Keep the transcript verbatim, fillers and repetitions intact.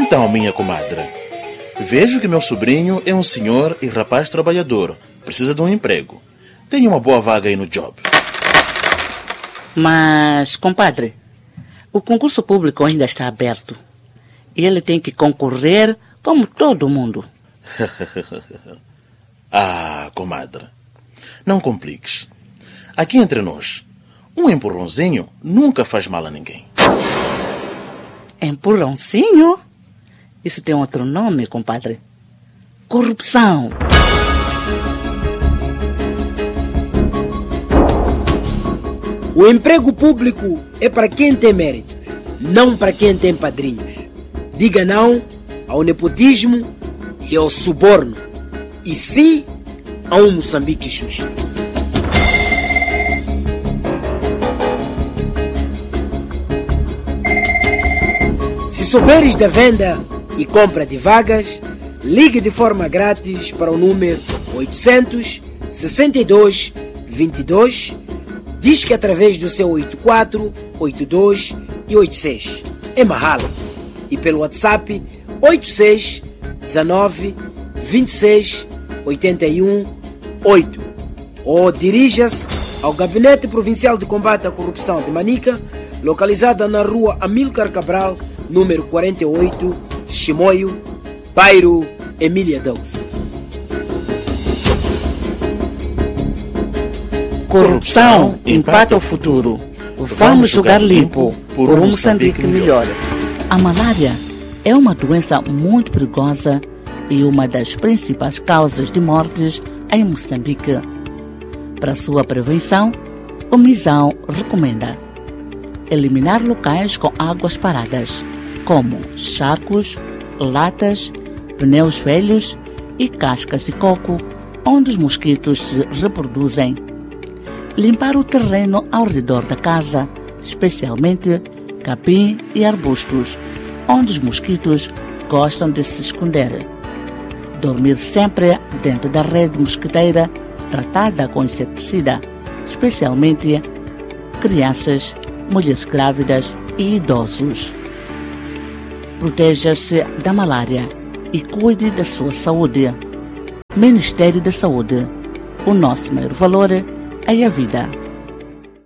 Então, minha comadre, vejo que meu sobrinho é um senhor e rapaz trabalhador. Precisa de um emprego. Tem uma boa vaga aí no job. Mas, compadre, o concurso público ainda está aberto. E ele tem que concorrer como todo mundo. Ah, comadre, não compliques. Aqui entre nós, um empurrãozinho nunca faz mal a ninguém. Empurrãozinho? Isso tem outro nome, compadre. Corrupção. O emprego público é para quem tem mérito, não para quem tem padrinhos. Diga não ao nepotismo e ao suborno, e sim a um Moçambique justo. Se souberes da venda e compra de vagas, ligue de forma grátis para o número oitocentos, sessenta e dois, vinte e dois, diz que através do seu oito quatro, oito dois e oito seis. É Mahala. E pelo WhatsApp oito seis, dezenove, vinte e seis, oitenta e um, oito. Ou dirija-se ao Gabinete Provincial de Combate à Corrupção de Manica, localizada na rua Amílcar Cabral, número quarenta e oito, Chimoio, bairro Emília Dous. Corrupção empata o futuro. Vamos jogar limpo por um Moçambique melhor. A malária é uma doença muito perigosa e uma das principais causas de mortes em Moçambique. Para sua prevenção, o MISAO recomenda eliminar locais com águas paradas, como charcos, latas, pneus velhos e cascas de coco, onde os mosquitos se reproduzem. Limpar o terreno ao redor da casa, especialmente capim e arbustos, onde os mosquitos gostam de se esconder. Dormir sempre dentro da rede mosquiteira tratada com inseticida, especialmente crianças, mulheres grávidas e idosos. Proteja-se da malária e cuide da sua saúde. Ministério da Saúde. O nosso maior valor é a vida.